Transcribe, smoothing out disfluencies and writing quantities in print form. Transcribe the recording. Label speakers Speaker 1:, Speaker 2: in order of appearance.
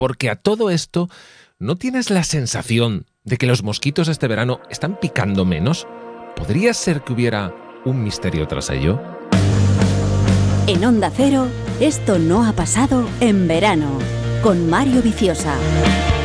Speaker 1: Porque a todo esto, ¿no tienes la sensación de que los mosquitos este verano están picando menos? ¿Podría ser que hubiera un misterio tras ello?
Speaker 2: En Onda Cero, esto no ha pasado en verano, con Mario Viciosa.